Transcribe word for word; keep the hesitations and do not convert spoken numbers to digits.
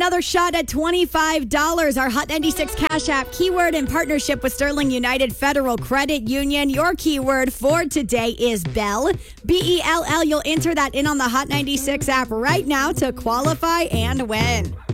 another shot at twenty-five dollars. Our Hot ninety-six Cash App keyword in partnership with Sterling United Federal Credit Union. Your keyword for today is Bell. B E L L. You'll enter that in on the Hot ninety-six app right now to qualify and win.